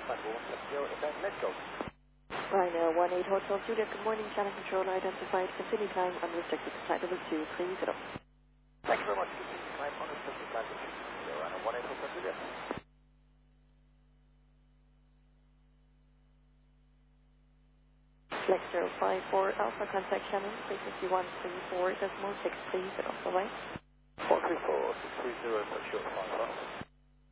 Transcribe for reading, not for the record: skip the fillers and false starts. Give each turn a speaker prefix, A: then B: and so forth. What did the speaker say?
A: Let's go.
B: Ryanair 18 Hotel Juliet, good morning. Channel control identified. Continue climb unrestricted. Flight level 2, please get up.
A: Thank you very much. Climb unrestricted flight level 2. Ryanair 18 Hotel Juliet.
B: Flex 054 Alpha, contact channel frequency 134.6, please get up. Bye-bye.
A: 134, 630, short 5